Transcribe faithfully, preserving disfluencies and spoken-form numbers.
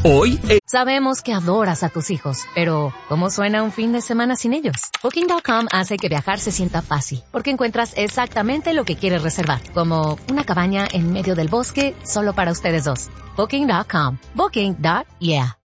Hoy eh... Sabemos que adoras a tus hijos, pero ¿cómo suena un fin de semana sin ellos? Booking punto com hace que viajar se sienta fácil, porque encuentras exactamente lo que quieres reservar, como una cabaña en medio del bosque solo para ustedes dos. Booking punto com. Booking. Yeah.